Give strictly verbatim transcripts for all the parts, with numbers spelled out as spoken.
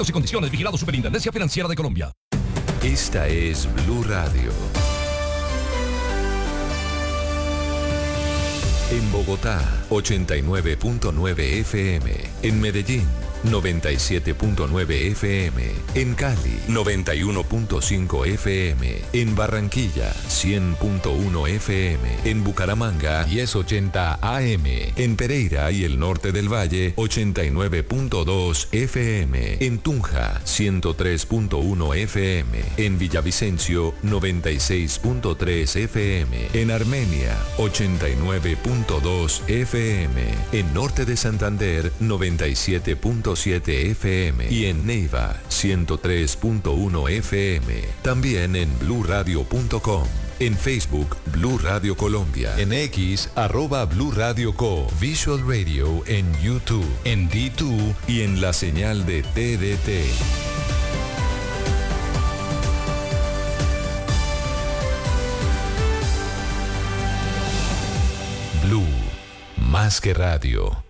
Y condiciones, vigilado Superintendencia Financiera de Colombia. Esta es Blue Radio. En Bogotá, ochenta y nueve punto nueve F M. En Medellín, noventa y siete punto nueve F M. En Cali, noventa y uno punto cinco F M. En Barranquilla, cien punto uno F M. En Bucaramanga, diez ochenta A M. En Pereira y el norte del Valle, ochenta y nueve punto dos F M. En Tunja, ciento tres punto uno F M. En Villavicencio, noventa y seis punto tres F M. En Armenia, ochenta y nueve punto dos F M. En Norte de Santander, noventa y siete punto siete F M. Y en Neiva, ciento tres punto uno F M. También en blue radio punto com. En Facebook, Blue Radio Colombia. En X, arroba Blue Radio Co. Visual Radio en YouTube. En D dos y en la señal de T D T. Blue, más que radio.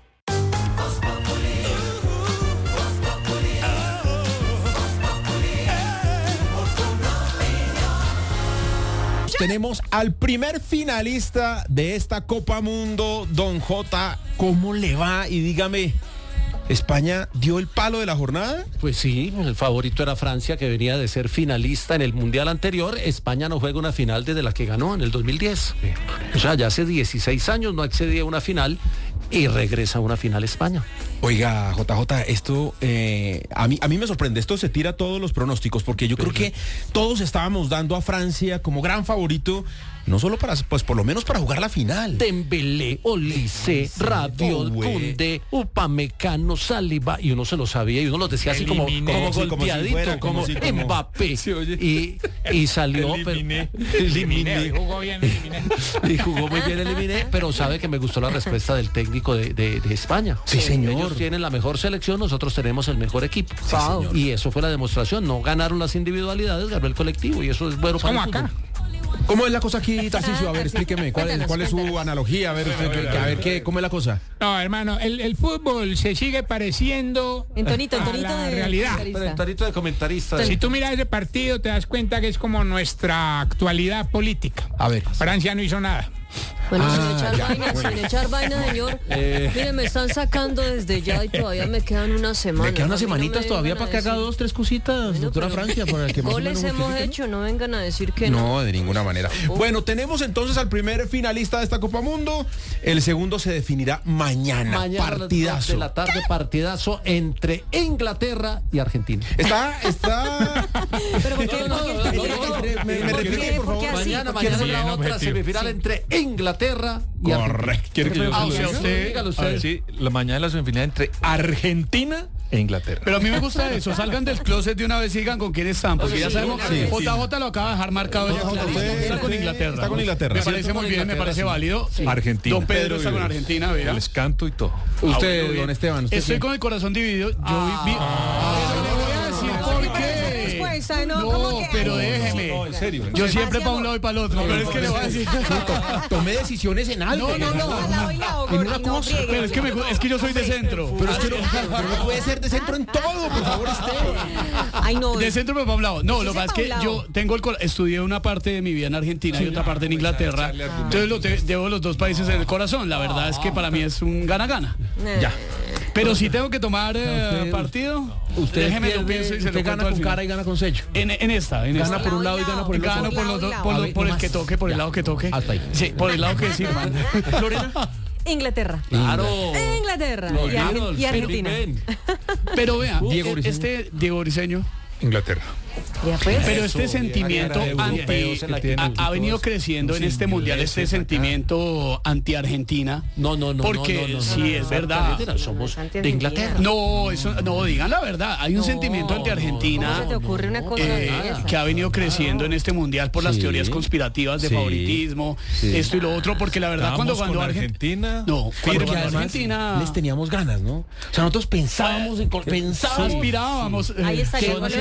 Tenemos al primer finalista de esta Copa Mundo, Don J. ¿Cómo le va? Y dígame, ¿España dio el palo de la jornada? Pues sí, el favorito era Francia, que venía de ser finalista en el Mundial anterior. España no juega una final desde la que ganó en el dos mil diez. O sea, ya hace dieciséis años no accedía a una final y regresa a una final España. Oiga, J J, esto eh, a mí a mí me sorprende. Esto se tira todos los pronósticos, porque yo creo que todos estábamos dando a Francia como gran favorito, no solo para, pues por lo menos para jugar la final. Dembélé, Olise, sí, Rabiot, Koundé, Upamecano, Saliba, y uno se lo sabía y uno los decía así como, como sí, golpeadito, como, si fuera, como, como si, como Mbappé. Sí, y, y salió, eliminé, pero, eliminé, y jugó bien, eliminé. Y jugó muy bien, eliminé, pero sabe que me gustó la respuesta del técnico de, de, de España. Sí, señor. Ellos tienen la mejor selección, nosotros tenemos el mejor equipo. Sí, señor. Y eso fue la demostración. No ganaron las individualidades, ganó el colectivo, y eso es bueno para el fútbol. Acá. ¿Cómo es la cosa aquí, Tarcisio? A ver, explíqueme, ¿cuál es, cuál es su analogía? A ver, usted, que- que- a ver, ¿qué, ¿cómo es la cosa? No, hermano, el, el fútbol se sigue pareciendo En tonito, en a tonito la de realidad. comentarista. Pero el tarito de comentarista. Si tú miras ese partido, te das cuenta que es como nuestra actualidad política. A ver. Francia no hizo nada. Bueno, Ah, sin echar ya, vaina, bueno. sin echar vaina, señor. Eh. Mire, me están sacando desde ya y todavía me quedan unas semanas. Me quedan unas A mí no me semanitas todavía vengan para que a haga decir- dos, tres cositas, Bueno, doctora pero Francia, para que más o goles menos hemos justifique, ¿no? hecho, no vengan a decir que no. No, de ninguna manera. Bueno, tenemos entonces al primer finalista de esta Copa Mundo. El segundo se definirá mañana. Mañana a las dos partidazo. de la tarde, partidazo entre Inglaterra y Argentina. Está, está. Pero ¿por qué? No, ¿Por qué? no, no, no, Me- me- me ¿Por qué? replique, por ¿Por qué favor. así? Mañana, ¿Por qué mañana así? la otra objetivo. semifinal entre Inglaterra y Argentina. Correcto. ¿Quiere que yo Ah, se lo o sea, diga? usted, dígalo usted. A ver, sí, la mañana de la semifinal entre Argentina e Inglaterra. Pero a mí me gusta eso, salgan del closet de una vez y digan con quién están, porque ya sabemos sí. que J J lo acaba de dejar marcado ya. J J, clarísimo. usted- Está con usted Inglaterra. está con Inglaterra. Me Sí, parece con muy bien, me Inglaterra, parece sí. válido. Argentina. Don Pedro está con Argentina, vea. Les canto y todo. Usted, Ah, muy bien. don Esteban. ¿usted Estoy qué? con el corazón dividido. Yo vi... vi- Pero le voy a decir por qué. Respuesta, ¿no? ¿Cómo No, que? pero déjeme. No, en serio. Yo siempre para un lado y para el otro, pero es que le voy a decir... Tomé decisiones en alto. No, no, no. Al lado y lado, En una gordi, no cosa, friegue. Pero es que, me gu- es que yo soy de centro. Pero es que no, pero no puede ser de centro en todo, por favor, Esteban. Ay, no. De centro pero para un lado. No, lo que pasa es que para un lado. yo tengo el cor- estudié una parte de mi vida en Argentina y otra parte en Inglaterra. Entonces lo te- llevo los dos países en el corazón. La verdad es que para mí es un gana-gana. Ya. Pero si tengo que tomar eh, partido, Usted déjeme lo pierde, pienso y se usted lo gana cuento al con final. cara y gana con sello. En, en esta, en Gana esta. por un lado y gana por el otro. Gano por, los dos- por, A lo- ver, por el ¿qué que más? toque, por el lado que toque. Hasta ahí. Sí, por el lado que sirvan. Lorena. Inglaterra. Claro. Inglaterra. Los Y, Ar- Beatles, y Argentina. Big Ben. Pero vea, Diego Briseño. este Diego Briseño. Inglaterra. Ya pues. Pero este sentimiento cara de anti, europeos en la que ha, tienen ha venido creciendo en este mundial, este sentimiento anti-Argentina. No, no, no. Porque no, no, no, sí, no, es no, verdad. Argentina, somos de Inglaterra. No, eso, no, digan la verdad. Hay un No, sentimiento anti-Argentina ¿Cómo se te ocurre una cosa eh, de esa? que ha venido creciendo en este mundial por las Sí. teorías conspirativas de Sí. favoritismo, Sí. esto y lo otro, porque la verdad cuando Estábamos cuando con Argentina, Argentina. no, Porque cuando ganó además Argentina les teníamos ganas, ¿no? O sea, nosotros pensábamos en pensábamos. aspirábamos. eh, Ahí está, que llegó no el sea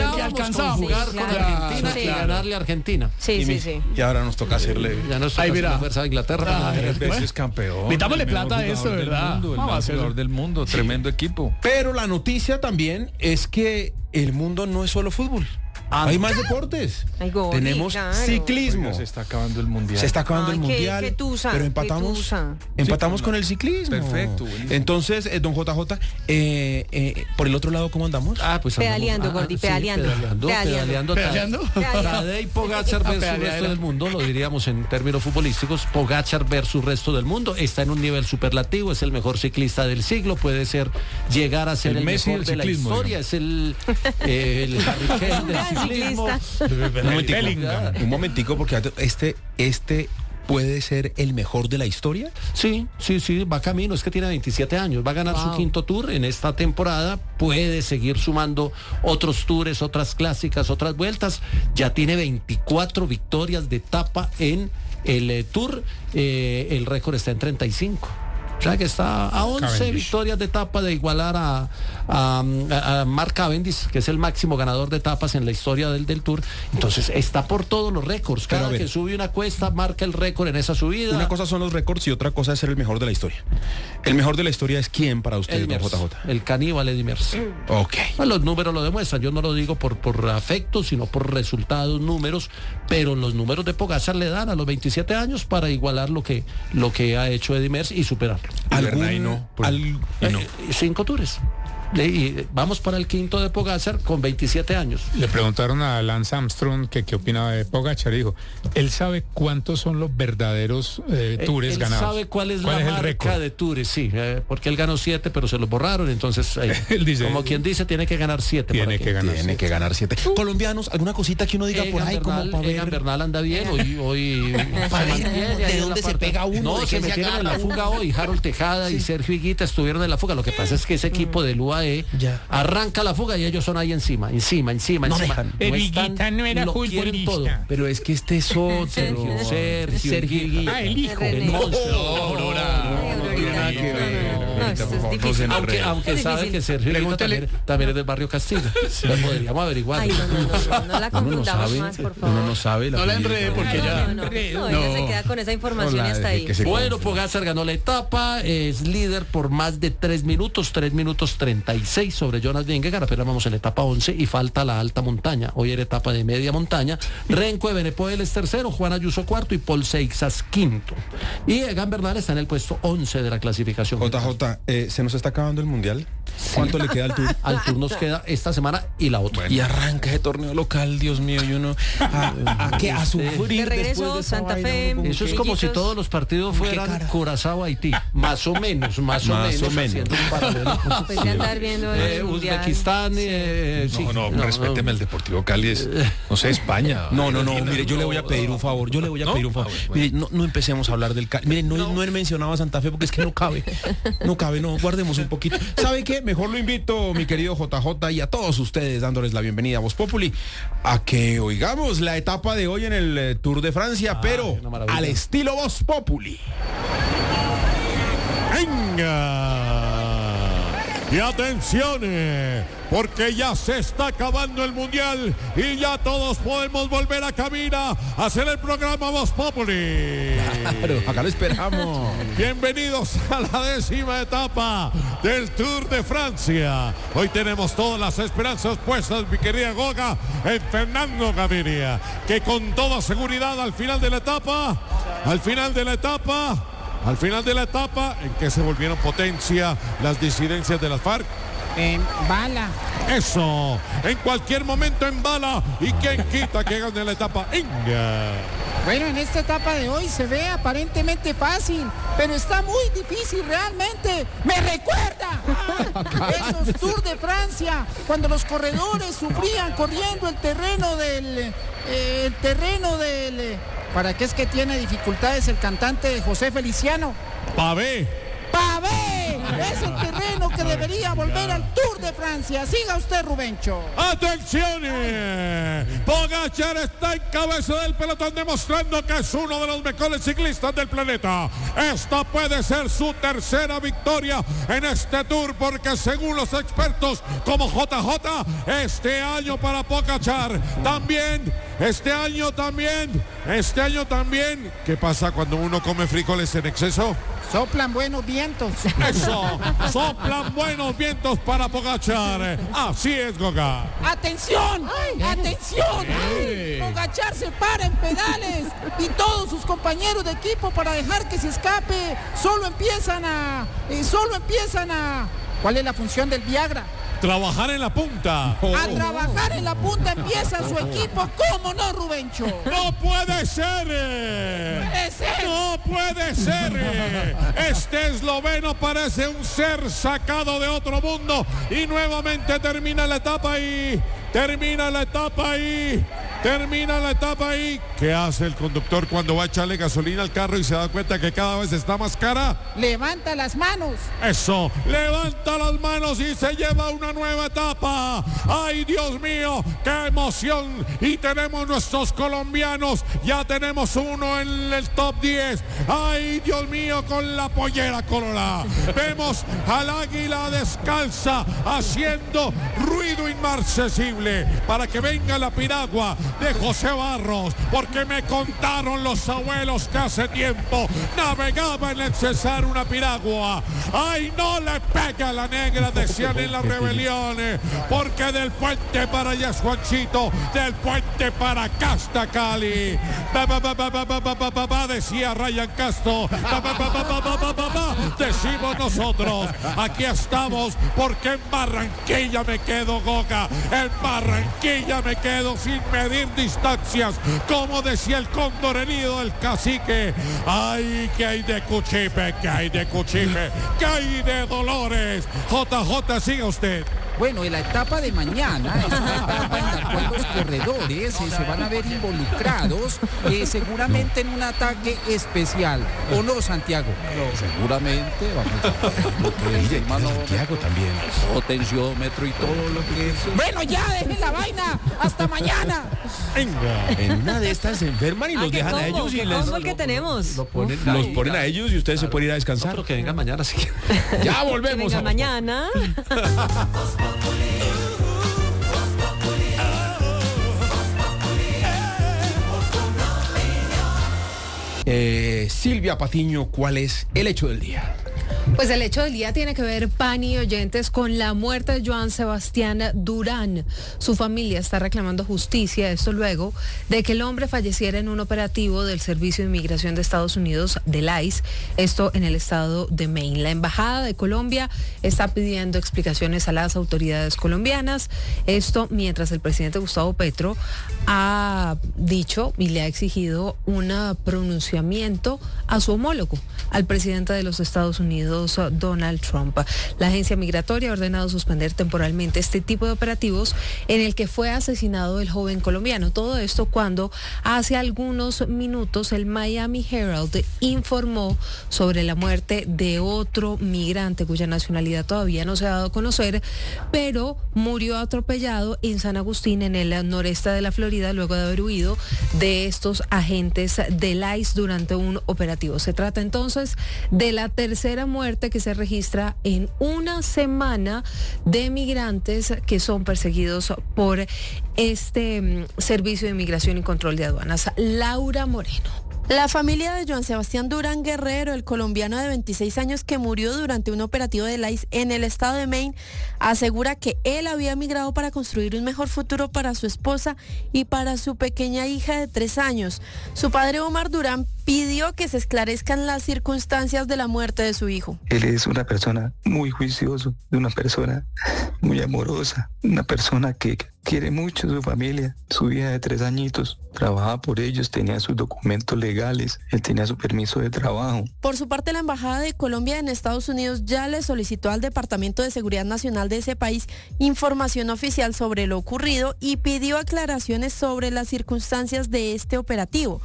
soñábamos alcanzamos. con jugar Sí, con claro. Argentina Sí. y ganarle a Argentina. Sí, Y, sí, mi- sí. y ahora nos toca hacerle. Ya nos toca Ahí hacer mira. la fuerza de Inglaterra. para Ay, ganar. Tres veces campeón. Metámosle el mejor plata a eso, jugador del ¿verdad? mundo, el Vamos a mejor hacerlo. jugador del mundo, tremendo equipo. Pero la noticia también es que el mundo no es solo fútbol. Hay más deportes. Hay gol, Tenemos claro. ciclismo. Oiga, se está acabando el mundial. Se está acabando Ay, el qué- mundial. qué tusa, pero qué empatamos. tusa. Empatamos Sí, con el ciclismo. Perfecto, buenísimo. Entonces, eh, don J J, eh, eh, por el otro lado, ¿cómo andamos? Ah, pues Pedaleando, andamos- Gordi, sí, pedaleando. pedaleando, Pedaleando. pedaleando. ¿Pedaleando? Tadej Pogacar versus el resto del mundo, lo diríamos en términos futbolísticos. Pogacar versus resto del mundo. Está en un nivel superlativo, es el mejor ciclista del siglo, puede ser llegar a ser El el, Messi mejor del de ciclismo, la historia, es el, eh, el Harry Kane del Gran ciclismo. ciclista. Un momentico, Bellingham. un momentico, porque este, este puede ser el mejor de la historia. Sí, sí, sí, va camino, es que tiene veintisiete años, va a ganar su Wow. quinto tour en esta temporada, puede seguir sumando otros tours, otras clásicas, otras vueltas, ya tiene veinticuatro victorias de etapa en el eh, tour, eh, el récord está en treinta y cinco. O sea que está a once Cavendish. victorias de etapa de igualar a, a, a Mark Cavendish, que es el máximo ganador de etapas en la historia del, del Tour. Entonces está por todos los récords. Pero Cada a ver. que sube una cuesta marca el récord en esa subida. Una cosa son los récords y otra cosa es ser el mejor de la historia. El mejor de la historia es quién para usted, Eddie don Merckx, J J. el caníbal Eddie Merckx. Ok. Pues los números lo demuestran, yo no lo digo por, por afecto, sino por resultados, números, pero los números de Pogacar le dan a los veintisiete años para igualar lo que, lo que ha hecho Eddie Merckx y superarlo. ¿Algún, y no, pues, al- y no. Eh, cinco tours. Y, y vamos para el quinto de Pogacar con veintisiete años. Le preguntaron a Lance Armstrong que qué opinaba de Pogacar y dijo, él sabe cuántos son los verdaderos eh, Él- tours él ganados. sabe cuál es ¿Cuál la es el marca récord? de tours, sí, eh, porque él ganó siete, pero se los borraron, entonces, eh, Él dice- como quien dice, tiene que ganar siete. Tiene para que ganar. Tiene que ganar siete. Colombianos, alguna cosita que uno diga por Egan ahí como Bernal, para ver. Egan Bernal anda bien, hoy, hoy Para se ver mantiene de ahí en dónde la se parte- pega uno, No, de se qué se metieron en la agarra fuga uno. hoy, Harold Tejada y Sergio Higuita estuvieron en la fuga. Lo que pasa es que ese equipo del U A E Ya. arranca la fuga y ellos son ahí encima, encima, encima, No encima. dejan. El están- Higuita no era lo quieren futbolista. todo. Pero es que este es otro. Sergio, Sergio, Sergio Higuita. Ah, el hijo. René. El monstruo. Ay, Aurorita. No, esto es difícil. Aunque, aunque Es sabe difícil. que Sergio Higuita Pregúntele. también, también es del barrio Castillo. Lo podríamos averiguar. Ay, no, no, no, no, no la Uno no confundamos sabe, más, por favor. uno no sabe. No la familia. enrede porque No, ya. no, no, no, No. ella se queda con esa información No la y hasta deje ahí. que se Bueno, confunda. Pogacar ganó la etapa, es líder por más de tres minutos, tres minutos treinta y seis sobre Jonas Vingegaard, apenas vamos en la etapa once y falta la alta montaña. Hoy era etapa de media montaña. Renko de Benepoel es tercero, Juan Ayuso cuarto y Paul Seixas quinto. Y Egan Bernal está en el puesto once de la clasificación. J J, eh, ¿se nos está acabando el mundial? ¿Cuánto le queda al tour? Al tour nos queda esta semana y la otra. Y arranca ese torneo local, Dios mío, y uno a, a, qué? A sufrir De regreso, después de esa Santa vaina, Fe, uno como Eso es que- como si Amiguitos. todos los partidos ¿Con qué fueran cara? Curazao Haití. Más o menos, más o Más menos. o menos. haciendo un paralelo. Después de andar viendo el Eh, mundial. Uzbekistán, eh, sí. No, no, respéteme el Deportivo Cali, es, no sé, España. No, no, no, mire, yo le voy a pedir un favor, yo le voy a ¿No? pedir un favor. Ah, bueno. Mire, no, no empecemos a hablar del Cali. Mire, no, no he mencionado a Santa Fe porque es que no cabe. No cabe, no, guardemos un poquito. ¿Sabe qué? Mejor lo invito, mi querido J J, y a todos ustedes dándoles la bienvenida a Voz Populi, a que oigamos la etapa de hoy en el eh, Tour de Francia, pero una maravilla. al estilo Voz Populi. Venga. Y atención, eh, porque ya se está acabando el mundial y ya todos podemos volver a cabina a hacer el programa Voz Populi. Claro, acá lo esperamos. Bienvenidos a la décima etapa del Tour de Francia. Hoy tenemos todas las esperanzas puestas, mi querida Goga, en Fernando Gaviria, que con toda seguridad al final de la etapa, al final de la etapa, al final de la etapa, en que se volvieron potencia las disidencias de las FARC. En bala. Eso, en cualquier momento en bala. ¿Y quién quita que gane la etapa? Venga. Bueno, en esta etapa de hoy se ve aparentemente fácil, pero está muy difícil realmente. ¡Me recuerda! ¡Ah! Esos Tours de Francia, cuando los corredores sufrían corriendo el terreno del... eh, el terreno del... eh, ¿para qué es que tiene dificultades el cantante José Feliciano? Pavé. ¡Pavé! Es el terreno que debería volver al Tour de Francia. Siga usted, Rubencho. ¡Atención! Pogačar está en cabeza del pelotón demostrando que es uno de los mejores ciclistas del planeta. Esta puede ser su tercera victoria en este Tour porque según los expertos como J J, este año para Pogačar también, este año también, este año también. ¿Qué pasa cuando uno come frijoles en exceso? Soplan buenos vientos. Eso, soplan buenos vientos para Pogačar. Así es, Goga. ¡Atención! Ay, ¡atención! Ay, Pogačar se para en pedales y todos sus compañeros de equipo para dejar que se escape solo empiezan a... Eh, solo empiezan a... ¿Cuál es la función del Viagra? Trabajar en la punta. A trabajar en la punta empieza su equipo. ¿Cómo no, Rubencho? ¡No puede ser! ¡Puede ser! ¡No puede ser! Este esloveno parece un ser sacado de otro mundo. Y nuevamente termina la etapa ahí. Termina la etapa ahí. Termina la etapa ahí. ¿Qué hace el conductor cuando va a echarle gasolina al carro y se da cuenta que cada vez está más cara? Levanta las manos. Eso, levanta las manos y se lleva una nueva etapa. ¡Ay, Dios mío! ¡Qué emoción! Y tenemos nuestros colombianos. Ya tenemos uno en el top diez. ¡Ay, Dios mío! Con la pollera colorada. Vemos al águila descalza haciendo ruido inmarcesible para que venga la piragua de José Barros, porque me contaron los abuelos que hace tiempo navegaba en el Cesar una piragua. ¡Ay, no le pega a la negra! Decían en las rebeliones, porque del puente para allá es Juanchito, del puente para acá está Cali. Ba, ba, ba, ba, ba, ba, ba, ba, ba, ba, decía Ryan Castro. Ba, ba, ba, ba, ba, ba, ba, ba, ba, decimos nosotros. Aquí estamos porque en Barranquilla me quedo, Goga. En Barranquilla me quedo sin medir distancias, como decía el cóndor herido del cacique. Ay, que hay de Cuchipe, que hay de Cuchipe, que hay de Dolores. J J, siga usted. Bueno, en la etapa de mañana es una etapa en la cual los corredores eh, se van a ver involucrados eh, seguramente en un ataque especial. ¿O no, Santiago? No, seguramente vamos a lo que hermano Santiago también. Potenciómetro y todo lo que es. Bueno, ya dejen la vaina. Hasta mañana. Venga. En una de estas se enferman y Ah, los ¿qué dejan a combo? ellos y ¿Qué les combo el que tenemos? lo ponen, los ponen a ellos y ustedes Claro. se pueden ir a descansar. No, pero que venga mañana, sí. Ya Que volvemos. venga a- mañana. Eh, Silvia Patiño, ¿cuál es el hecho del día? Pues el hecho del día tiene que ver, Pani y oyentes, con la muerte de Joan Sebastián Durán. Su familia está reclamando justicia, esto luego de que el hombre falleciera en un operativo del Servicio de Inmigración de Estados Unidos, del I C E, esto en el estado de Maine. La Embajada de Colombia está pidiendo explicaciones a las autoridades colombianas, esto mientras el presidente Gustavo Petro ha dicho y le ha exigido un pronunciamiento a su homólogo, al presidente de los Estados Unidos, Donald Trump. La agencia migratoria ha ordenado suspender temporalmente este tipo de operativos en el que fue asesinado el joven colombiano. Todo esto cuando hace algunos minutos el Miami Herald informó sobre la muerte de otro migrante cuya nacionalidad todavía no se ha dado a conocer, pero murió atropellado en San Agustín, en el noreste de la Florida, luego de haber huido de estos agentes del I C E durante un operativo. Se trata entonces de la tercera muerte que se registra en una semana de migrantes que son perseguidos por este mm, Servicio de Inmigración y Control de Aduanas. Laura Moreno. La familia de Joan Sebastián Durán Guerrero, el colombiano de veintiséis años que murió durante un operativo del I C E en el estado de Maine, asegura que él había migrado para construir un mejor futuro para su esposa y para su pequeña hija de tres años. Su padre, Omar Durán, pidió que se esclarezcan las circunstancias de la muerte de su hijo. Él es una persona muy juicioso, una persona muy amorosa, una persona que quiere mucho a su familia, su hija de tres añitos, trabajaba por ellos, tenía sus documentos legales, él tenía su permiso de trabajo. Por su parte, la Embajada de Colombia en Estados Unidos ya le solicitó al Departamento de Seguridad Nacional de ese país información oficial sobre lo ocurrido y pidió aclaraciones sobre las circunstancias de este operativo.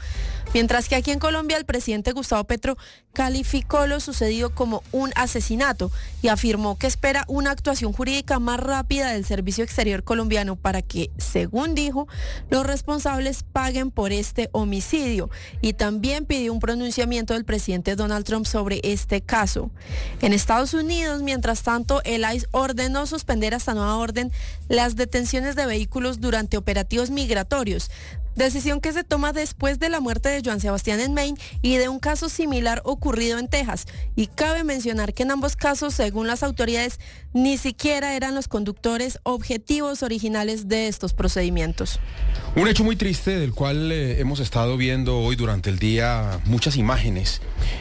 Mientras que aquí en Colombia el presidente Gustavo Petro calificó lo sucedido como un asesinato y afirmó que espera una actuación jurídica más rápida del Servicio Exterior colombiano para que, según dijo, los responsables paguen por este homicidio, y también pidió un pronunciamiento del presidente Donald Trump sobre este caso. En Estados Unidos, mientras tanto, el I C E ordenó suspender hasta nueva orden las detenciones de vehículos durante operativos migratorios, decisión que se toma después de la muerte de Joan Sebastián en Maine y de un caso similar ocurrido en Texas. Y cabe mencionar que en ambos casos, según las autoridades, ni siquiera eran los conductores objetivos originales de estos procedimientos. Un hecho muy triste del cual eh, hemos estado viendo hoy durante el día muchas imágenes,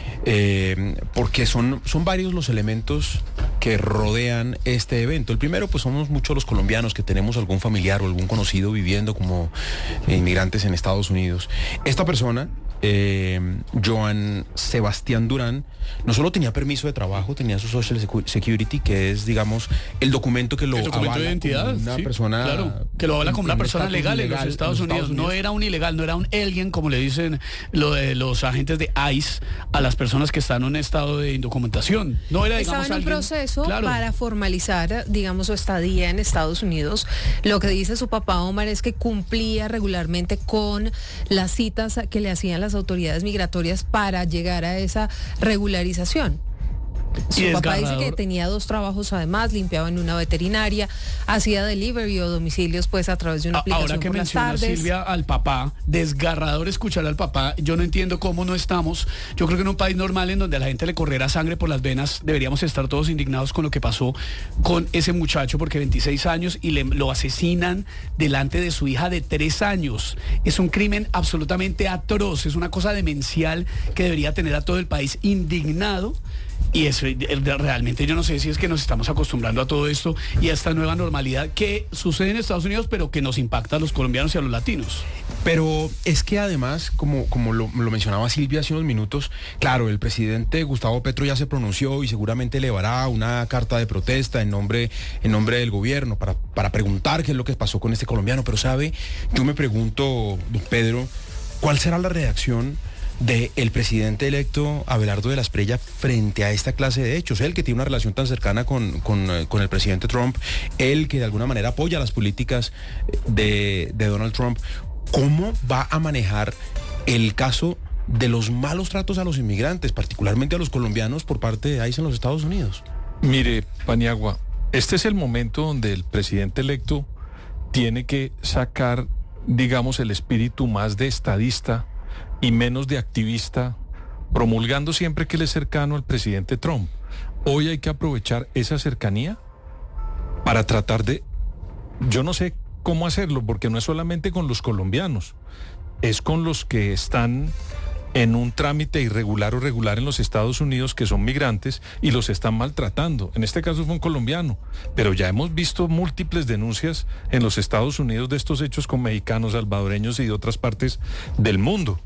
eh, porque son, son varios los elementos que rodean este evento. El primero, pues somos muchos los colombianos que tenemos algún familiar o algún conocido viviendo como inmigrantes en Estados Unidos. Esta persona, eh, Joan Sebastián Durán, no solo tenía permiso de trabajo, tenía su Social Security, que es, digamos, el documento que lo el documento avala de identidad, como una sí, persona, claro, que lo avala como una persona legal en los Estados, en los Unidos. Estados Unidos. No era un ilegal, no era un alien, como le dicen lo de los agentes de I C E a las personas que están en un estado de indocumentación. No era, digamos, estaba en un alguien, proceso claro, para formalizar, digamos, su estadía en Estados Unidos. Lo que dice su papá Omar es que cumplía regularmente con las citas que le hacían las autoridades migratorias para llegar a esa regularización. Su Y papá dice desgarrador. que tenía dos trabajos además, limpiaba en una veterinaria, hacía delivery o domicilios pues a través de una A- aplicación Ahora que por las menciona tardes. Silvia al papá, desgarrador escuchar al papá. Yo no entiendo cómo no estamos. Yo creo que en un país normal en donde a la gente le corriera sangre por las venas, deberíamos estar todos indignados con lo que pasó con ese muchacho, porque veintiséis años y le, lo asesinan delante de su hija de tres años. Es un crimen absolutamente atroz, es una cosa demencial que debería tener a todo el país indignado. Y eso, eh, realmente yo no sé si es que nos estamos acostumbrando a todo esto y a esta nueva normalidad que sucede en Estados Unidos, pero que nos impacta a los colombianos y a los latinos. Pero es que además, como, como lo, lo mencionaba Silvia hace unos minutos, claro, el presidente Gustavo Petro ya se pronunció y seguramente elevará una carta de protesta en nombre, en nombre del gobierno para, para preguntar qué es lo que pasó con este colombiano. Pero sabe, yo me pregunto, don Pedro, ¿cuál será la reacción del presidente electo Abelardo de la Espriella frente a esta clase de hechos? Él que tiene una relación tan cercana con, con, eh, con el presidente Trump, él que de alguna manera apoya las políticas de, de Donald Trump, ¿cómo va a manejar el caso de los malos tratos a los inmigrantes, particularmente a los colombianos, por parte de I C E en los Estados Unidos? Mire, Paniagua, este es el momento donde el presidente electo tiene que sacar, digamos, el espíritu más de estadista y menos de activista, promulgando siempre que él es cercano al presidente Trump. Hoy hay que aprovechar esa cercanía para tratar de, yo no sé cómo hacerlo, porque no es solamente con los colombianos, es con los que están en un trámite irregular o regular en los Estados Unidos, que son migrantes y los están maltratando. En este caso fue un colombiano, pero ya hemos visto múltiples denuncias en los Estados Unidos de estos hechos con mexicanos, salvadoreños y de otras partes del mundo.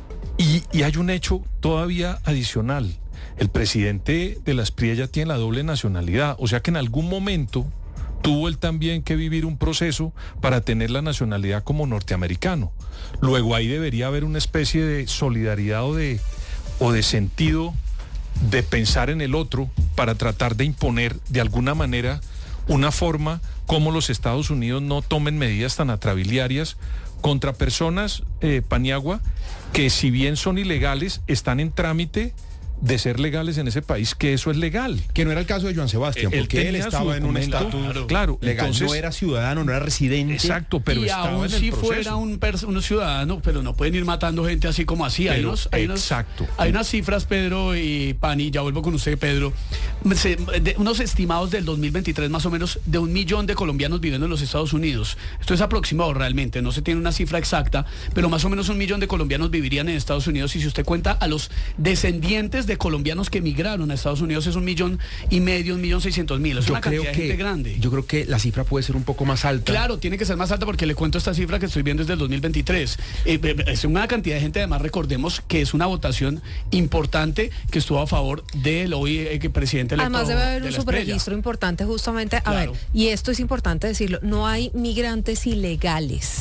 Y, y hay un hecho todavía adicional. El presidente de la Espriella tiene la doble nacionalidad, o sea que en algún momento tuvo él también que vivir un proceso para tener la nacionalidad como norteamericano. Luego ahí debería haber una especie de solidaridad o de, o de sentido de pensar en el otro para tratar de imponer de alguna manera una forma como los Estados Unidos no tomen medidas tan atrabiliarias contra personas, eh, Paniagua, que si bien son ilegales, están en trámite de ser legales en ese país, que eso es legal. Que no era el caso de Joan Sebastián, Él porque él tenía estaba su en un documento, estatus claro, claro, legal, entonces- no era ciudadano, no era residente. Exacto, pero y estaba aún en el si proceso. fuera un, pers- un ciudadano, pero no pueden ir matando gente así como así. Hay Pero, unos, hay unos- exacto. hay unas cifras, Pedro y Pani, ya vuelvo con usted, Pedro, se- de unos estimados del dos mil veintitrés más o menos de un millón de colombianos viviendo en los Estados Unidos. Esto es aproximado realmente, no se tiene una cifra exacta, pero más o menos un millón de colombianos vivirían en Estados Unidos, y si usted cuenta a los descendientes de colombianos que migraron a Estados Unidos es un millón y medio, un millón seiscientos mil. Es Yo una creo cantidad de que, gente grande. yo creo que la cifra puede ser un poco más alta. Claro, tiene que ser más alta porque le cuento esta cifra que estoy viendo desde el dos mil veintitrés. Eh, eh, es una cantidad de gente, además recordemos que es una votación importante que estuvo a favor del hoy eh, que presidente electo. Además debe haber de un la Espriella. subregistro importante justamente, a Claro. ver, y esto es importante decirlo, no hay migrantes ilegales.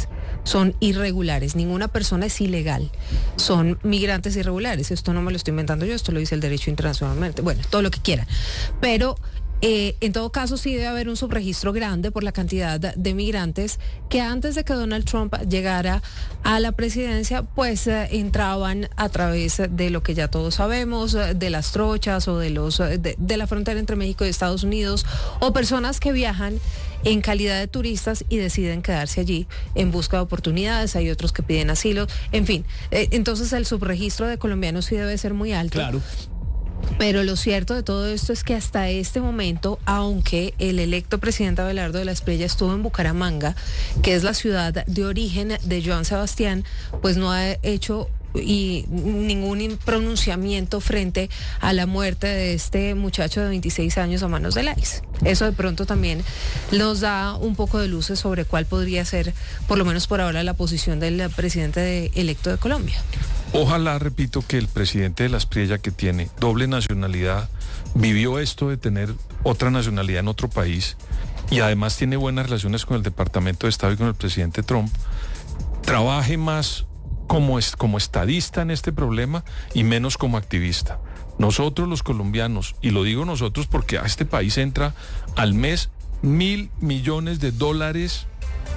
son irregulares, ninguna persona es ilegal, son migrantes irregulares. Esto no me lo estoy inventando yo, esto lo dice el derecho internacionalmente, bueno, todo lo que quiera, pero Eh, en todo caso, sí debe haber un subregistro grande por la cantidad de migrantes que antes de que Donald Trump llegara a la presidencia, pues eh, entraban a través de lo que ya todos sabemos, de las trochas o de los de, de la frontera entre México y Estados Unidos, o personas que viajan en calidad de turistas y deciden quedarse allí en busca de oportunidades. Hay otros que piden asilo, en fin. Eh, entonces el subregistro de colombianos sí debe ser muy alto. Claro. Pero lo cierto de todo esto es que hasta este momento, aunque el electo presidente Abelardo de la Espriella estuvo en Bucaramanga, que es la ciudad de origen de Joan Sebastián, pues no ha hecho y ningún pronunciamiento frente a la muerte de este muchacho de veintiséis años a manos del I C E. Eso de pronto también nos da un poco de luces sobre cuál podría ser, por lo menos por ahora, la posición del presidente de, electo de Colombia. Ojalá, repito, que el presidente de la Espriella, que tiene doble nacionalidad, vivió esto de tener otra nacionalidad en otro país y además tiene buenas relaciones con el Departamento de Estado y con el presidente Trump, trabaje más como, es, como estadista en este problema y menos como activista. Nosotros los colombianos, y lo digo nosotros porque a este país entra al mes mil millones de dólares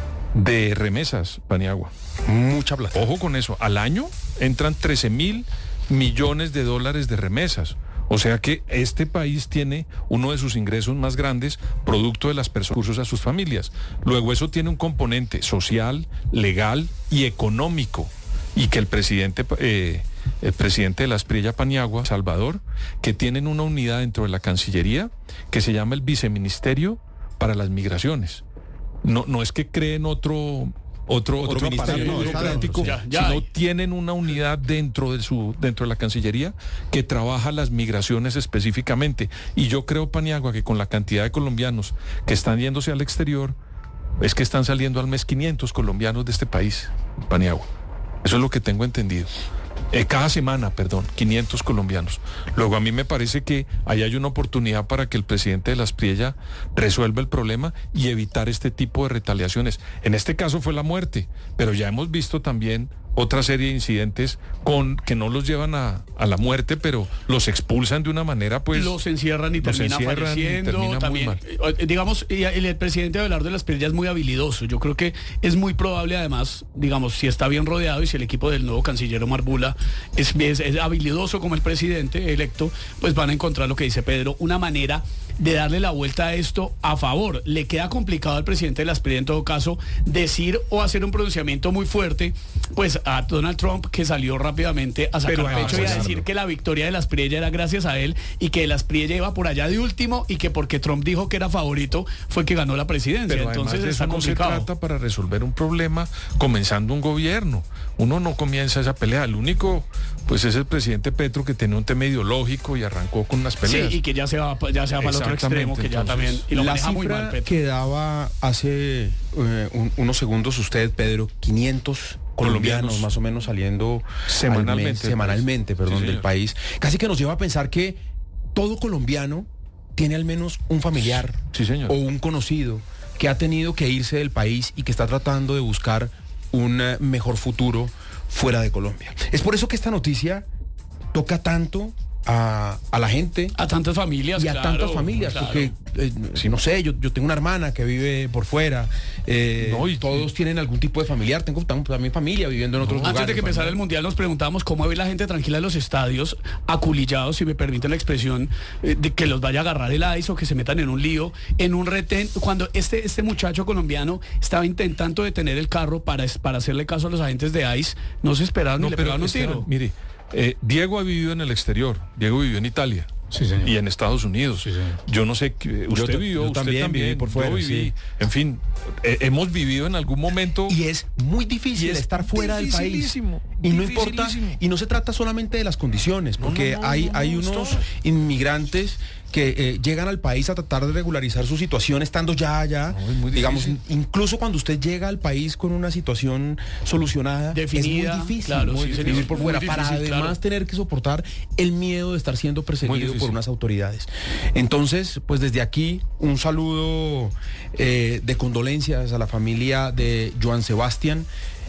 de remesas, Paniagua. Mucha plata. Ojo con eso, al año entran trece mil millones de dólares de remesas. O sea que este país tiene uno de sus ingresos más grandes producto de las personas recursos a sus familias. Luego eso tiene un componente social, legal y económico. Y que el presidente, eh, el presidente de la Espriella, Paniagua, Salvador, que tienen una unidad dentro de la Cancillería que se llama el Viceministerio para las Migraciones. No, no es que creen otro... Otro, otro, otro aparato no, burocrático, ya, ya sino hay. Tienen una unidad dentro de su dentro de la Cancillería que trabaja las migraciones específicamente. Y yo creo, Paniagua, que con la cantidad de colombianos que están yéndose al exterior, es que están saliendo al mes quinientos colombianos de este país, Paniagua. Eso es lo que tengo entendido. Eh, cada semana, perdón, quinientos colombianos. Luego a mí me parece que ahí hay una oportunidad para que el presidente de la Espriella resuelva el problema y evitar este tipo de retaliaciones. En este caso fue la muerte, pero ya hemos visto también otra serie de incidentes con que no los llevan a, a la muerte, pero los expulsan de una manera, pues... Los encierran y terminan falleciendo. Termina también, digamos, el, el presidente Abelardo de la Espriella es muy habilidoso. Yo creo que es muy probable, además, digamos, si está bien rodeado y si el equipo del nuevo canciller Omar Bula es, es, es habilidoso como el presidente electo, pues van a encontrar lo que dice Pedro, una manera de darle la vuelta a esto a favor. Le queda complicado al presidente de la Espriella, en todo caso, decir o hacer un pronunciamiento muy fuerte, pues a Donald Trump, que salió rápidamente a sacar pecho y a decir que la victoria de la Espriella era gracias a él y que la Espriella iba por allá de último y que porque Trump dijo que era favorito fue que ganó la presidencia. Pero entonces de está eso complicado. No se trata para resolver un problema comenzando un gobierno. Uno no comienza esa pelea. El único, pues, es el presidente Petro, que tiene un tema ideológico y arrancó con unas peleas. Sí, y que ya se va, ya se va para el otro extremo, que ya también... Y lo la cifra muy mal, Petro. Que daba hace eh, un, unos segundos usted, Pedro, quinientos colombianos, colombianos más o menos saliendo semanalmente, mes, semanalmente perdón, sí, del país. Casi que nos lleva a pensar que todo colombiano tiene al menos un familiar sí, señor. o un conocido que ha tenido que irse del país y que está tratando de buscar un mejor futuro fuera de Colombia. Es por eso que esta noticia toca tanto a, a la gente, a tantas familias y a claro, tantas familias claro. porque eh, si no sé, yo, yo tengo una hermana que vive por fuera, eh, no, y todos tienen algún tipo de familiar. Tengo también familia viviendo en otros no, lugares. Antes de que empezara el mundial nos preguntábamos cómo ve la gente tranquila en los estadios, aculillados, si me permiten la expresión, eh, de que los vaya a agarrar el I C E o que se metan en un lío, en un retén, cuando este, este muchacho colombiano estaba intentando detener el carro para, para hacerle caso a los agentes de I C E, no se esperaron no, ni le pegaron un tiro. Mire, Eh, Diego ha vivido en el exterior, Diego vivió en Italia sí, y en Estados Unidos. Sí, yo no sé, usted yo, vivió, yo usted también, también, viví por fuera, yo viví, sí. En fin, eh, hemos vivido en algún momento. Y es muy difícil es estar fuera del país. Y no importa, y no se trata solamente de las condiciones, porque no, no, no, hay, no, hay unos no. inmigrantes que eh, llegan al país a tratar de regularizar su situación estando ya allá, no, digamos, incluso cuando usted llega al país con una situación solucionada, definida, es muy difícil, claro, muy sí, difícil señor, por fuera, difícil, para además claro. tener que soportar el miedo de estar siendo perseguido por unas autoridades. Entonces, pues desde aquí, un saludo eh, de condolencias a la familia de Joan Sebastián.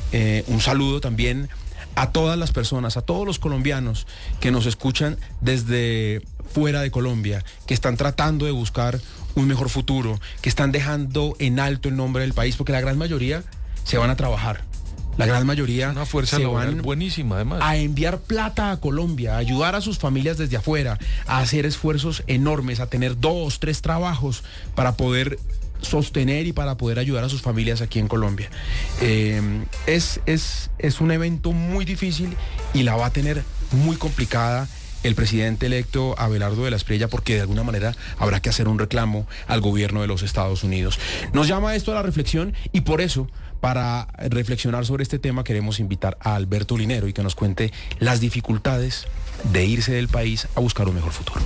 eh, un saludo también a todas las personas, a todos los colombianos que nos escuchan desde fuera de Colombia, que están tratando de buscar un mejor futuro, que están dejando en alto el nombre del país, porque la gran mayoría se van a trabajar. La gran mayoría Una fuerza se laboral van buenísima, además. a enviar plata a Colombia, a ayudar a sus familias desde afuera, a hacer esfuerzos enormes, a tener dos, tres trabajos para poder sostener y para poder ayudar a sus familias aquí en Colombia. Eh, es, es, es un evento muy difícil y la va a tener muy complicada el presidente electo Abelardo de la Espriella, porque de alguna manera habrá que hacer un reclamo al gobierno de los Estados Unidos. Nos llama esto a la reflexión y por eso, para reflexionar sobre este tema, queremos invitar a Alberto Linero y que nos cuente las dificultades de irse del país a buscar un mejor futuro.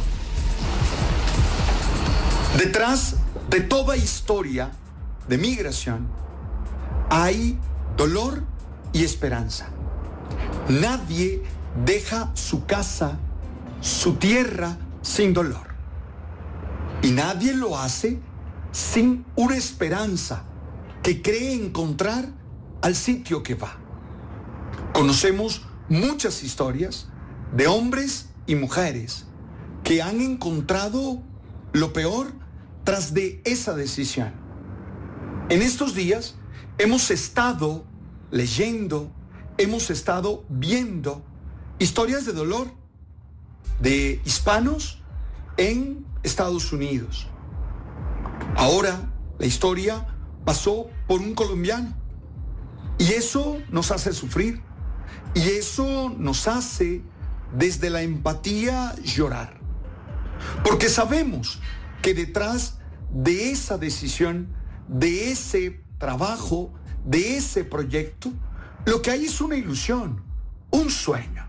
Detrás de toda historia de migración hay dolor y esperanza. Nadie deja su casa, su tierra, sin dolor. Y nadie lo hace sin una esperanza que cree encontrar al sitio que va. Conocemos muchas historias de hombres y mujeres que han encontrado lo peor tras de esa decisión. En estos días hemos estado leyendo, hemos estado viendo historias de dolor de hispanos en Estados Unidos. Ahora la historia pasó por un colombiano y eso nos hace sufrir y eso nos hace desde la empatía llorar, porque sabemos que detrás de esa decisión, de ese trabajo, de ese proyecto, lo que hay es una ilusión, un sueño.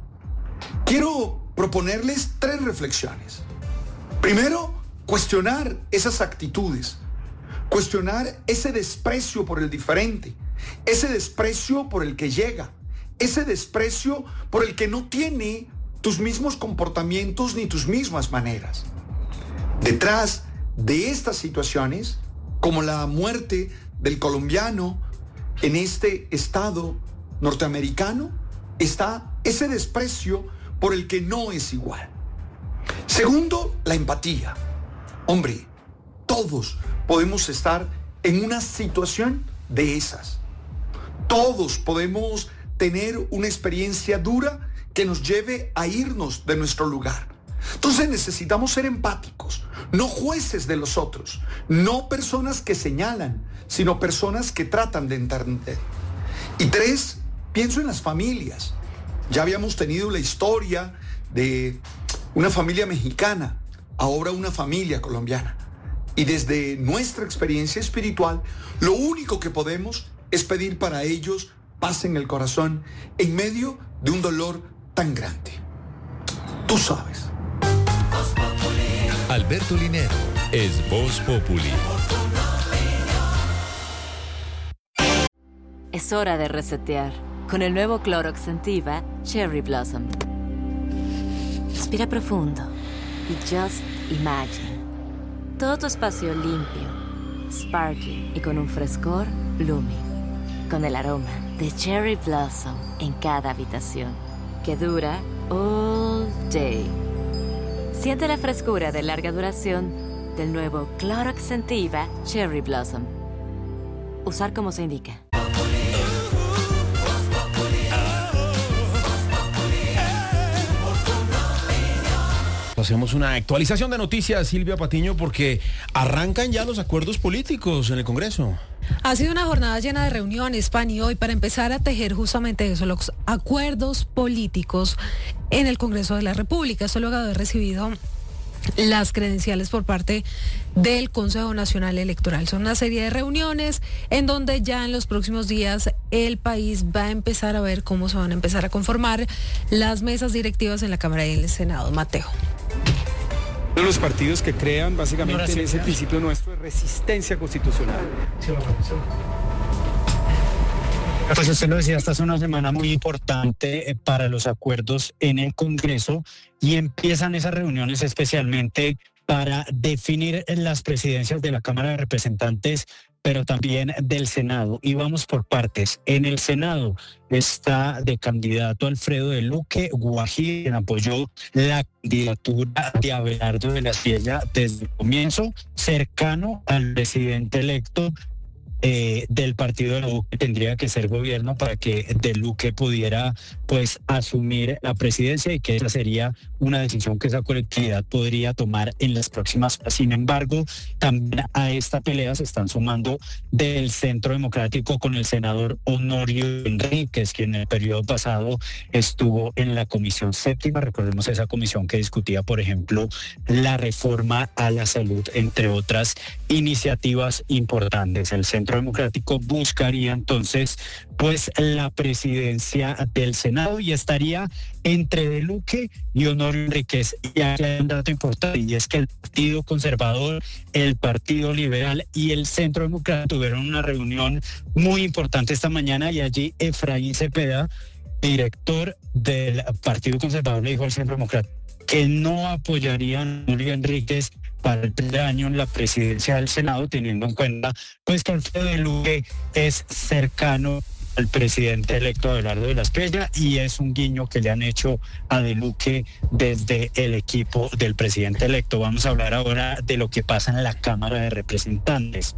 Quiero proponerles tres reflexiones. Primero, cuestionar esas actitudes, cuestionar ese desprecio por el diferente, ese desprecio por el que llega, ese desprecio por el que no tiene tus mismos comportamientos ni tus mismas maneras. Detrás de estas situaciones, como la muerte del colombiano en este estado norteamericano, está ese desprecio por el que no es igual. Segundo, la empatía. Hombre, todos podemos estar en una situación de esas. Todos podemos tener una experiencia dura que nos lleve a irnos de nuestro lugar. Entonces necesitamos ser empáticos, no jueces de los otros, no personas que señalan, sino personas que tratan de entender. Y tres, pienso en las familias. Ya habíamos tenido la historia de una familia mexicana, ahora una familia colombiana. Y desde nuestra experiencia espiritual, lo único que podemos es pedir para ellos paz en el corazón en medio de un dolor tan grande. Tú sabes. Alberto Linero es Voz Populi. Es hora de resetear con el nuevo Clorox Scentiva Cherry Blossom. Respira profundo y just imagine. Todo tu espacio limpio, sparkling y con un frescor blooming. Con el aroma de Cherry Blossom en cada habitación, que dura all day. Siente la frescura de larga duración del nuevo Clorox Scentiva Cherry Blossom. Usar como se indica. Hacemos una actualización de noticias, Silvia Patiño, porque arrancan ya los acuerdos políticos en el Congreso. Ha sido una jornada llena de reuniones, Pani, hoy para empezar a tejer justamente eso, los acuerdos políticos en el Congreso de la República. Esto luego de haber recibido las credenciales por parte del Consejo Nacional Electoral. Son una serie de reuniones en donde ya en los próximos días el país va a empezar a ver cómo se van a empezar a conformar las mesas directivas en la Cámara y en el Senado. Mateo. Uno de los partidos que crean básicamente en ese principio nuestro de resistencia constitucional. Pues usted lo decía, esta es una semana muy importante para los acuerdos en el Congreso y empiezan esas reuniones especialmente para definir las presidencias de la Cámara de Representantes, pero también del Senado. Y vamos por partes. En el Senado está de candidato Alfredo de Luque Guají, quien apoyó la candidatura de Abelardo de la Espriella desde el comienzo, cercano al presidente electo eh, del partido de Luque. Tendría que ser gobierno para que de Luque pudiera pues asumir la presidencia, y que esa sería una decisión que esa colectividad podría tomar en las próximas horas. Sin embargo, también a esta pelea se están sumando del Centro Democrático con el senador Honorio Enríquez, quien en el periodo pasado estuvo en la Comisión Séptima. Recordemos esa comisión que discutía, por ejemplo, la reforma a la salud, entre otras iniciativas importantes. El Centro Democrático buscaría entonces pues la presidencia del Senado y estaría entre de Luque y Honorio Enríquez. Y aquí hay un dato importante, y es que el Partido Conservador, el Partido Liberal y el Centro Democrático tuvieron una reunión muy importante esta mañana, y allí Efraín Cepeda, director del Partido Conservador, le dijo al Centro Democrático que no apoyarían a Honorio Enríquez para el primer año en la presidencia del Senado, teniendo en cuenta pues que Alfredo de Luque es cercano al presidente electo Abelardo de la Espriella, y es un guiño que le han hecho a de Luque desde el equipo del presidente electo. Vamos a hablar ahora de lo que pasa en la Cámara de Representantes.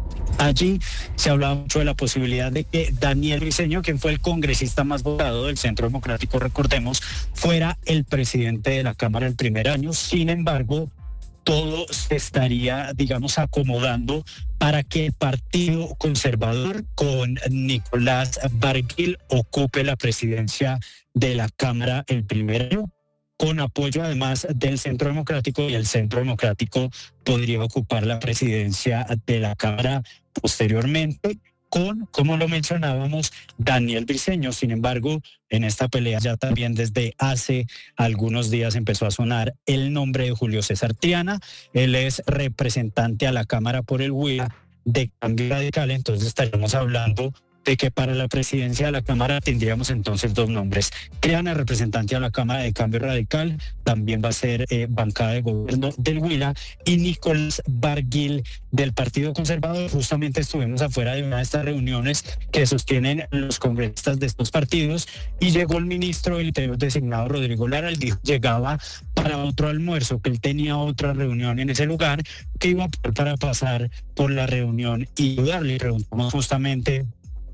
Allí se hablaba mucho de la posibilidad de que Daniel Briceño, quien fue el congresista más votado del Centro Democrático, recordemos, fuera el presidente de la Cámara el primer año. Sin embargo, todo se estaría, digamos, acomodando para que el Partido Conservador con Nicolás Barguil ocupe la presidencia de la Cámara el primer año, con apoyo además del Centro Democrático, y el Centro Democrático podría ocupar la presidencia de la Cámara posteriormente con, como lo mencionábamos, Daniel Briceño. Sin embargo, en esta pelea ya también desde hace algunos días empezó a sonar el nombre de Julio César Triana. Él es representante a la Cámara por el Huila de Cambio Radical, entonces estaríamos hablando de que para la presidencia de la Cámara tendríamos entonces dos nombres. Triana, representante a la Cámara de Cambio Radical, también va a ser eh, bancada de gobierno del Huila, y Nicolás Barguil del Partido Conservador. Justamente estuvimos afuera de una de estas reuniones que sostienen los congresistas de estos partidos, y llegó el ministro del Interior designado, Rodrigo Lara. Él dijo que llegaba para otro almuerzo, que él tenía otra reunión en ese lugar, que iba para pasar por la reunión y ayudarle. Le preguntamos justamente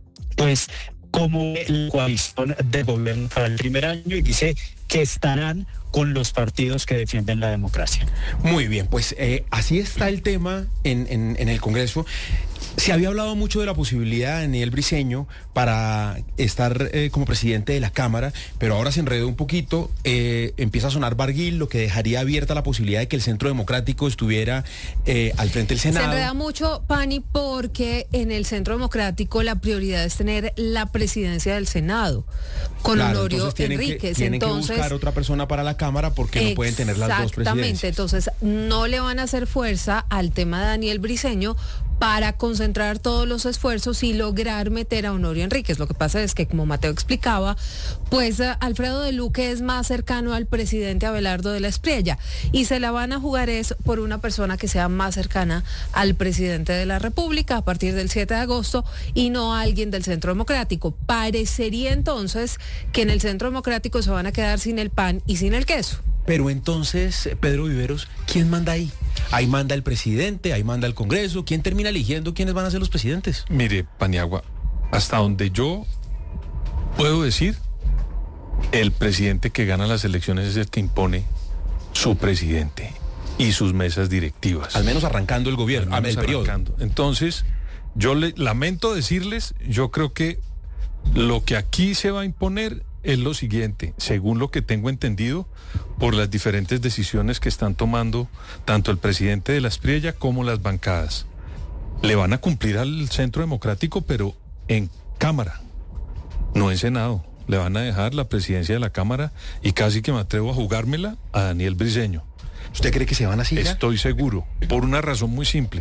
pues como la coalición de gobierno para el primer año, y dice que estarán con los partidos que defienden la democracia. Muy bien, pues eh, así está el tema en, en, en el Congreso. Se había hablado mucho de la posibilidad de Daniel Briceño para estar eh, como presidente de la Cámara, pero ahora se enredó un poquito, eh, empieza a sonar Barguil, lo que dejaría abierta la posibilidad de que el Centro Democrático estuviera eh, al frente del Senado. Se enreda mucho, Pani, porque en el Centro Democrático la prioridad es tener la presidencia del Senado, con claro, Honorio entonces tienen Enríquez. Que, tienen entonces, que buscar otra persona para la Cámara, porque no pueden tener las dos presidencias. Exactamente, entonces no le van a hacer fuerza al tema de Daniel Briceño para concentrar todos los esfuerzos y lograr meter a Honorio Enríquez. Lo que pasa es que, como Mateo explicaba, pues uh, Alfredo de Luque es más cercano al presidente Abelardo de la Espriella, y se la van a jugar es por una persona que sea más cercana al presidente de la República a partir del siete de agosto, y no a alguien del Centro Democrático. Parecería entonces que en el Centro Democrático se van a quedar sin el pan y sin el queso. Pero entonces, Pedro Viveros, ¿quién manda ahí? Ahí manda el presidente, ahí manda el Congreso. ¿Quién termina eligiendo quiénes van a ser los presidentes? Mire, Paniagua, hasta donde yo puedo decir, el presidente que gana las elecciones es el que impone su presidente y sus mesas directivas. Al menos arrancando el gobierno, Al menos el periodo. arrancando. Entonces, yo le lamento decirles, yo creo que lo que aquí se va a imponer es lo siguiente, según lo que tengo entendido, por las diferentes decisiones que están tomando tanto el presidente de la Espriella como las bancadas. Le van a cumplir al Centro Democrático, pero en Cámara, no en Senado. Le van a dejar la presidencia de la Cámara, y casi que me atrevo a jugármela a Daniel Briceño. ¿Usted cree que se van así ya? Estoy seguro, por una razón muy simple.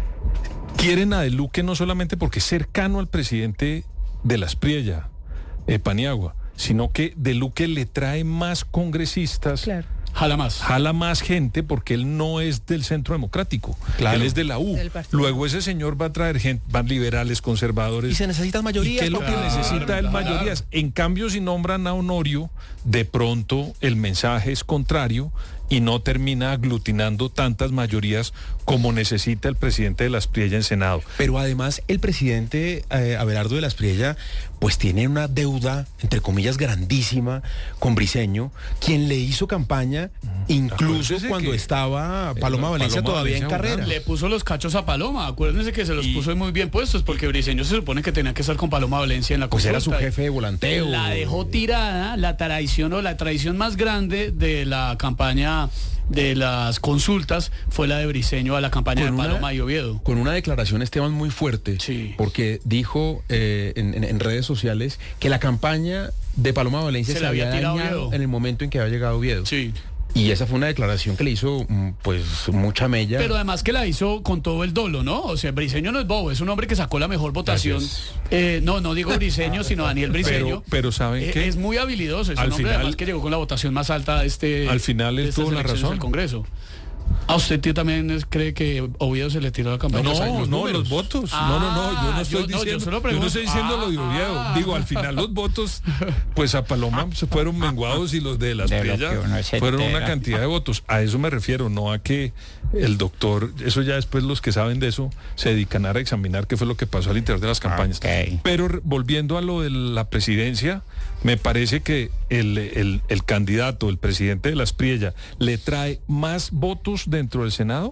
Quieren a de Luque no solamente porque es cercano al presidente de la Espriella, eh, Paniagua, sino que de Luque le trae más congresistas, claro, Jala más. Jala más gente porque él no es del Centro Democrático. Claro. Él es de la U. Luego ese señor va a traer gente, van liberales, conservadores. Y se necesitan mayorías. ¿Y qué es lo claro, que necesita él? claro. Mayorías. En cambio, si nombran a Honorio, de pronto el mensaje es contrario y no termina aglutinando tantas mayorías como necesita el presidente de la Aspriella en Senado. Pero además el presidente eh, Abelardo de la Aspriella pues tiene una deuda, entre comillas, grandísima con Briceño, quien le hizo campaña incluso Acuérdese cuando que- estaba Paloma Valencia Paloma todavía en Valencia, carrera. Le puso los cachos a Paloma, acuérdense que se los Y- puso muy bien puestos, porque Briceño se supone que tenía que estar con Paloma Valencia en la Pues era su consulta. jefe de volanteo. La dejó tirada, la traición o la traición más grande de la campaña de las consultas fue la de Briceño a la campaña Con de una- Paloma y Oviedo. Con una declaración, Esteban, muy fuerte, Sí. porque dijo eh, en, en- en redes sociales que la campaña de Paloma Valencia Se se, le había había tirado dañado Oviedo. en el momento en que había llegado Oviedo. Sí. Y esa fue una declaración que le hizo mm, pues mucha mella. Pero además que la hizo con todo el dolo, ¿no? O sea, Briceño no es bobo, es un hombre que sacó la mejor votación. Eh, no, no digo Briceño, sino Daniel Briceño. Pero, pero ¿saben Eh, qué? Es muy habilidoso, es Al un hombre final- además que llegó con la votación más alta de este. Al final de él estas tuvo la elecciones razón. del Congreso. ¿A usted tío, también es- cree que Oviedo se le tiró la campaña? No, Los no, números. los votos. no, no, no, yo no estoy yo- no, yo diciendo, solo yo, pregunto. no estoy diciendo lo de Oviedo. Ah. Digo, al final los votos, pues a Paloma se fueron menguados y los de las De lo Aspriella que uno se fueron una entera. cantidad de votos. A eso me refiero, no a que el doctor, eso ya después los que saben de eso se dedican a examinar qué fue lo que pasó al interior de las campañas. Ok. Pero re- volviendo a lo de la presidencia, me parece que el, el, el candidato, el presidente de la Aspriella, le trae más votos dentro del Senado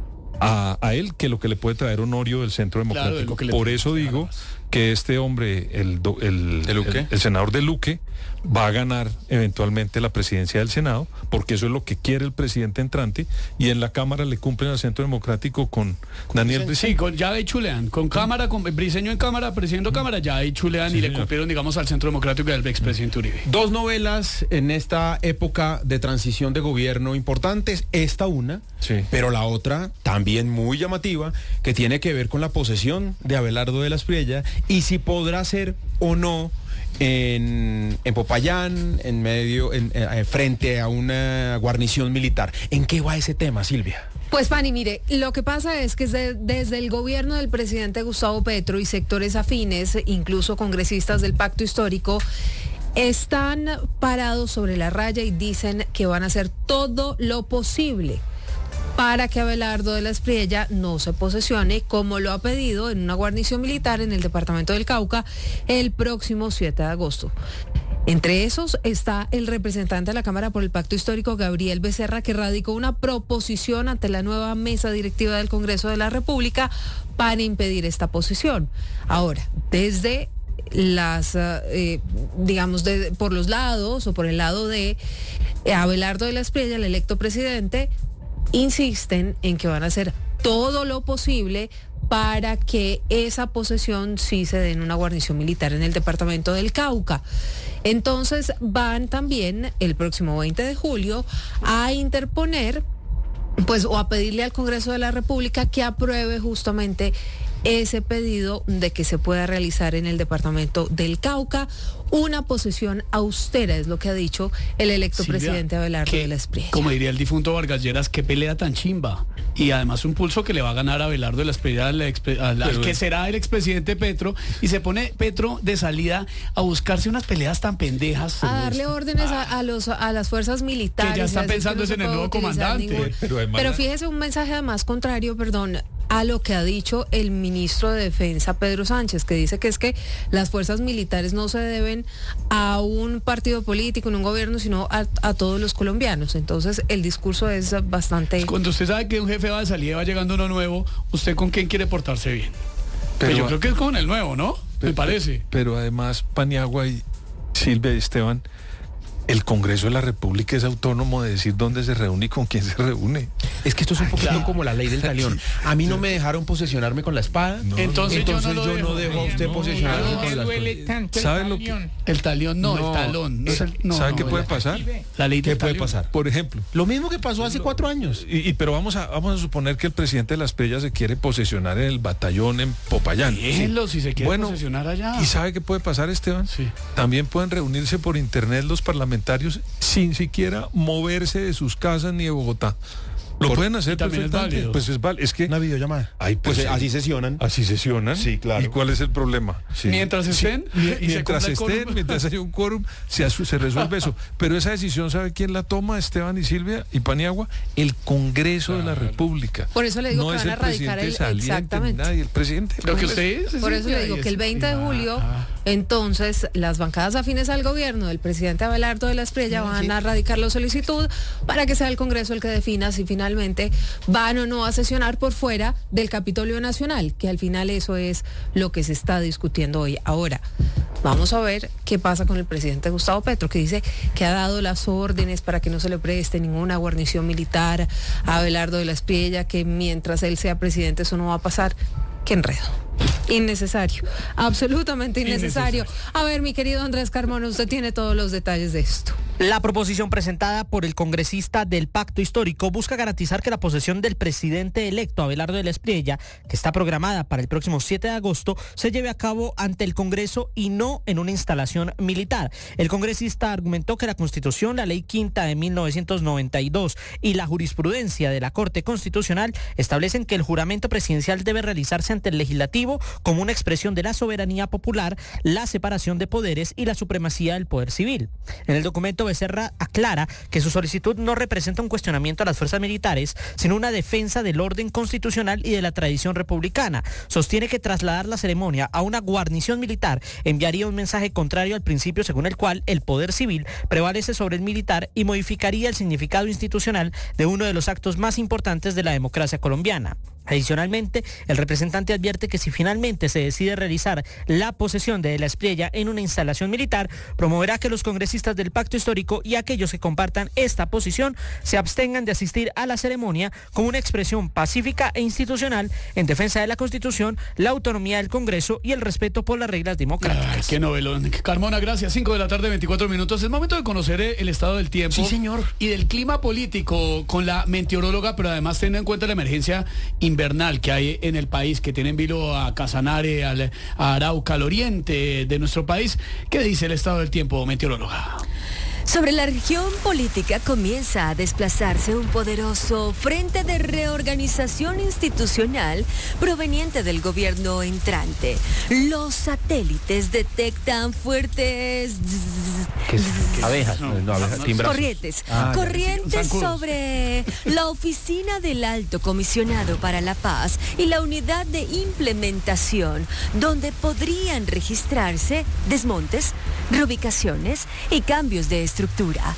a, a él que lo que le puede traer Honorio del Centro Claro, Democrático. de lo que le Por trae, eso claro. digo que este hombre, el, do- el, ¿De Luque? el- el senador de Luque, va a ganar eventualmente la presidencia del Senado, porque eso es lo que quiere el presidente entrante, y en la Cámara le cumplen al Centro Democrático con Daniel Sí, Briceño. con, ya ahí chulean. Con cámara, con Briceño en cámara, presidiendo cámara, ya ahí chulean Sí, y le señor. cumplieron, digamos, al Centro Democrático y al expresidente Uribe. Dos novelas en esta época de transición de gobierno importantes, esta una, Sí. pero la otra también muy llamativa, que tiene que ver con la posesión de Abelardo de la Aspriella y si podrá ser o no en, en Popayán, en medio, en, eh, frente a una guarnición militar. ¿En qué va ese tema, Silvia? Pues Pani, mire, lo que pasa es que desde, desde el gobierno del presidente Gustavo Petro y sectores afines, incluso congresistas del Pacto Histórico, están parados sobre la raya y dicen que van a hacer todo lo posible para que Abelardo de la Aspriella no se posesione, como lo ha pedido en una guarnición militar en el departamento del Cauca el próximo siete de agosto. Entre esos está el representante de la Cámara por el Pacto Histórico, Gabriel Becerra, que radicó una proposición ante la nueva mesa directiva del Congreso de la República para impedir esta posesión. Ahora, desde las, eh, digamos, de, por los lados o por el lado de eh, Abelardo de la Aspriella, el electo presidente, insisten en que van a hacer todo lo posible para que esa posesión sí se dé en una guarnición militar en el departamento del Cauca. Entonces van también el próximo veinte de julio a interponer, pues, o a pedirle al Congreso de la República que apruebe justamente ese pedido de que se pueda realizar en el departamento del Cauca una posesión austera, es lo que ha dicho el electo Silvia, presidente Abelardo que, de la Aspriella. Como diría el difunto Vargas Lleras, qué pelea tan chimba. Y además un pulso que le va a ganar a Abelardo de la Aspriella, al, expe- al- al Pero que es- será el expresidente Petro, y se pone Petro de salida a buscarse unas peleas tan pendejas. A darle órdenes a, a los a las fuerzas militares. Que ya están y a decir pensando no es se en el puede nuevo utilizar comandante. ningún- Pero además Pero la- fíjese un mensaje además contrario, perdón, a lo que ha dicho el ministro de Defensa, Pedro Sánchez, que dice que es que las fuerzas militares no se deben a un partido político, en un gobierno, sino a, a todos los colombianos. Entonces el discurso es bastante... Cuando usted sabe que un jefe va de salida y va llegando uno nuevo, ¿usted con quién quiere portarse bien? Pero Pero- yo creo que es con el nuevo, ¿no? Me parece. Pero además, Paniagua y Silvia y Esteban, el Congreso de la República es autónomo de decir dónde se reúne y con quién se reúne. Es que esto es un poquito como la ley del talión. A mí no me dejaron posesionarme con la espada, Entonces yo no lo yo no dejo. dejo a usted No, posesionarme no con me la duele espada. tanto el ¿Sabe lo que- talión. El talión no, No, el talón. No es el- no, ¿Sabe no, qué puede la- pasar? La ley ¿Qué del puede talión. pasar? Por ejemplo, Lo mismo que pasó hace cuatro años. y, y- pero vamos a, vamos a suponer que el presidente de las Aspriella se quiere posesionar en el batallón en Popayán. Déjenlo si se quiere Bueno, posesionar allá. ¿Y sabe qué puede pasar, Esteban? Sí. También pueden reunirse por internet los parlamentarios parlamentarios sin siquiera moverse de sus casas ni de Bogotá. Lo Por, pueden hacer también es perfectamente. válido. Pues es válido. Es que una videollamada. Ay, pues, pues eh, así sesionan. Así sesionan. Sí, claro. ¿Y cuál es el problema? Sí. Mientras estén, Sí, y se mientras cumpla el estén, quórum. mientras haya un quórum, se, asu- se resuelve eso. Pero esa decisión, ¿sabe quién la toma, Esteban y Silvia y Paniagua? El Congreso de la República. Por eso le digo no que es van a el radicar presidente el- saliente ni exactamente. nadie, el presidente. del Lo que Congreso. usted dice. Por eso le digo que el veinte de julio, entonces, las bancadas afines al gobierno del presidente Abelardo de la Espriella van a radicar la solicitud para que sea el Congreso el que defina si finalmente van o no a sesionar por fuera del Capitolio Nacional, que al final eso es lo que se está discutiendo hoy. Ahora, vamos a ver qué pasa con el presidente Gustavo Petro, que dice que ha dado las órdenes para que no se le preste ninguna guarnición militar a Abelardo de la Espriella, que mientras él sea presidente eso no va a pasar. Qué enredo. Innecesario, absolutamente innecesario. A ver, mi querido Andrés Carmona, usted tiene todos los detalles de esto. La proposición presentada por el congresista del Pacto Histórico busca garantizar que la posesión del presidente electo Abelardo de la Espriella, que está programada para el próximo siete de agosto, se lleve a cabo ante el Congreso y no en una instalación militar. El congresista argumentó que la Constitución, la Ley Quinta de mil novecientos noventa y dos y la jurisprudencia de la Corte Constitucional establecen que el juramento presidencial debe realizarse ante el Legislativo como una expresión de la soberanía popular, la separación de poderes y la supremacía del poder civil. En el documento, Becerra aclara que su solicitud no representa un cuestionamiento a las fuerzas militares, sino una defensa del orden constitucional y de la tradición republicana. Sostiene que trasladar la ceremonia a una guarnición militar enviaría un mensaje contrario al principio según el cual el poder civil prevalece sobre el militar y modificaría el significado institucional de uno de los actos más importantes de la democracia colombiana. Adicionalmente, el representante advierte que si finalmente se decide realizar la posesión de la Espriella en una instalación militar, promoverá que los congresistas del Pacto Histórico y aquellos que compartan esta posición se abstengan de asistir a la ceremonia como una expresión pacífica e institucional en defensa de la Constitución, la autonomía del Congreso y el respeto por las reglas democráticas. Ay, qué novelón. Carmona, gracias. cinco de la tarde, veinticuatro minutos. Es momento de conocer el estado del tiempo. Sí, señor. Y del clima político con la meteoróloga, pero además teniendo en cuenta la emergencia invernal que hay en el país, que tiene en vilo a Casanare, al, a Arauca, al oriente de nuestro país. ¿Qué dice el estado del tiempo, meteoróloga? Sobre la región política comienza a desplazarse un poderoso frente de reorganización institucional proveniente del gobierno entrante. Los satélites detectan fuertes ¿Qué es? Abejas. No, no, abejas, timbrazos. corrientes, Ah, ya. corrientes sobre la oficina del Alto Comisionado para la Paz y la unidad de implementación, donde podrían registrarse desmontes, reubicaciones y cambios de estructura.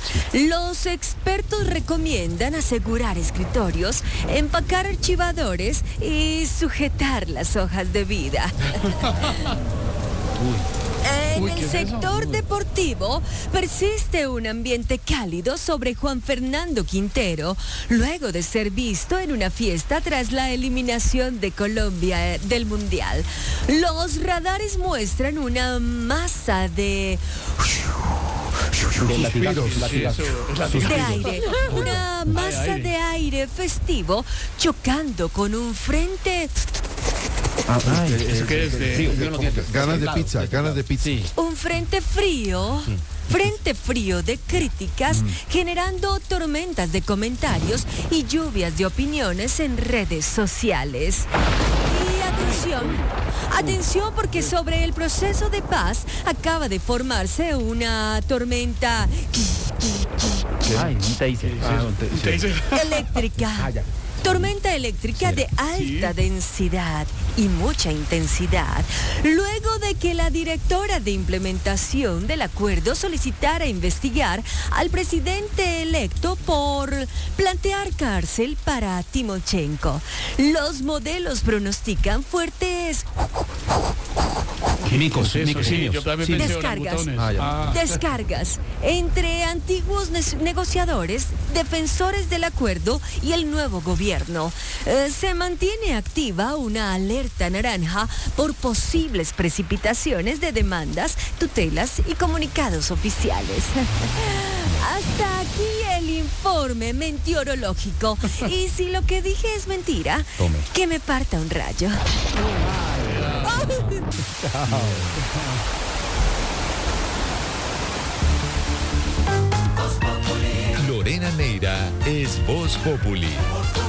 Los expertos recomiendan asegurar escritorios, empacar archivadores y sujetar las hojas de vida. En Uy, el ¿qué es sector eso? deportivo persiste un ambiente cálido sobre Juan Fernando Quintero, luego de ser visto en una fiesta tras la eliminación de Colombia eh, del Mundial. Los radares muestran una masa de... De latigazos, latigazos. de aire, una masa de aire festivo chocando con un frente... ¿Eso qué es? De- Ganas de pizza, ganas de pizza. Un frente frío, frente frío de críticas, generando tormentas de comentarios y lluvias de opiniones en redes sociales. Y atención, atención porque sobre el proceso de paz acaba de formarse una tormenta Ay, un taser. Ah, un taser. eléctrica. Ah, ya. Tormenta eléctrica de alta densidad y mucha intensidad, luego de que la directora de implementación del acuerdo solicitara investigar al presidente electo por plantear cárcel para Timochenko. Los modelos pronostican fuertes Micos, Eso, micos, sí, simios. yo también Sí. pensé Descargas. orangutanes. Ah, ya. Ah. Descargas entre antiguos ne- negociadores, defensores del acuerdo y el nuevo gobierno. Eh, se mantiene activa una alerta naranja por posibles precipitaciones de demandas, tutelas y comunicados oficiales. Hasta aquí el informe meteorológico. Y si lo que dije es mentira, Tome. que me parta un rayo. Neira es Voz Populi.